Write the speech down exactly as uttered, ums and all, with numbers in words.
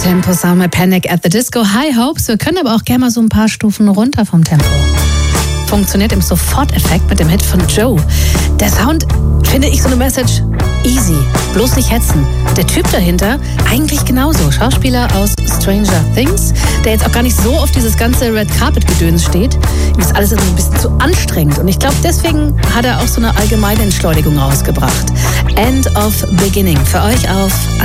Tempo Sound mit Panic at the Disco. High Hopes. Wir können aber auch gerne mal so ein paar Stufen runter vom Tempo. Funktioniert im Soforteffekt mit dem Hit von Joe. Der Sound, finde ich, so eine Message easy, bloß nicht hetzen. Der Typ dahinter, eigentlich genauso. Schauspieler aus Stranger Things, der jetzt auch gar nicht so auf dieses ganze Red Carpet-Gedöns steht. Ihm ist alles ein bisschen zu anstrengend. Und ich glaube, deswegen hat er auch so eine allgemeine Entschleunigung rausgebracht. End of Beginning. Für euch auf